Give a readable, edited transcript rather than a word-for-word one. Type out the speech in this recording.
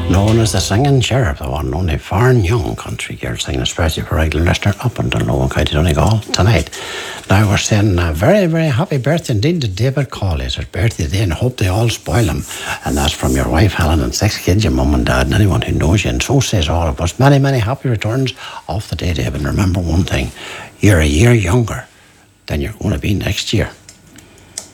known as the Singing Sheriff, the one and only foreign young country girl singing, especially for regular listener up until Low and County Donegal tonight. Now we're saying a very, very happy birthday indeed to David Cawley. It's his birthday today and hope they all spoil him. And that's from your wife Helen and 6 kids, your mum and dad and anyone who knows you. And so says all of us. Many, many happy returns of the day, David. And remember one thing, you're a year younger than you're going to be next year.